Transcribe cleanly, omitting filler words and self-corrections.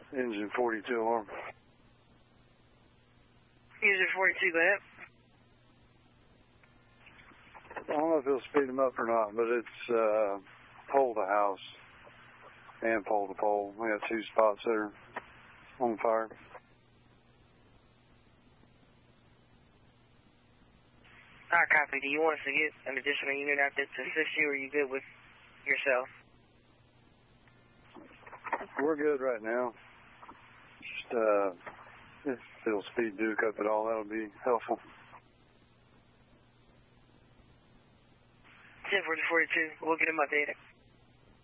Engine 42 alarm. User 42, go ahead. I don't know if he'll speed him up or not, but it's pole to house and pole to pole. We got 2 spots that are on fire. All right, copy. Do you want us to get an additional unit out there to assist you, or are you good with yourself? We're good right now. Just if it'll speed Duke up at all, that'll be helpful. 10-42, we'll get him updated.